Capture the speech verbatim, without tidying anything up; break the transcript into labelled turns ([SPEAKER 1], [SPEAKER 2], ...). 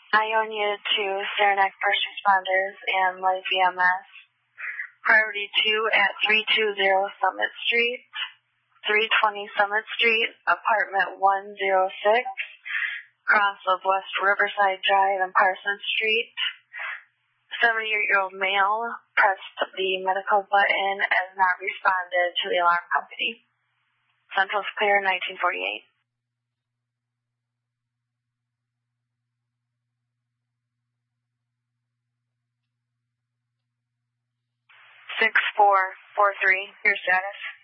[SPEAKER 1] Ionia two, Saranac First Responders and Life E M S. Priority two at three two zero Summit Street, three twenty Summit Street, apartment one oh six, cross of West Riverside Drive and Parsons Street. seventy-eight-year-old male pressed the medical button and not responded to the alarm company. Central's clear, nineteen forty-eight. six four four three, your status.